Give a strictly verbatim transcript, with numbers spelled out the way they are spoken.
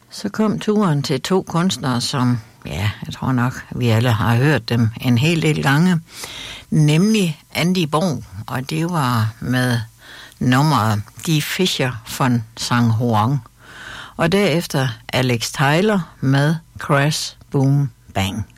Så kom turen til to kunstnere, som, ja, jeg tror nok, vi alle har hørt dem en hel del gange, nemlig Andy Borg, og det var med nummeret Die Fischer von Sankt Huang, og derefter Alex Tyler med Crash Boom Bang.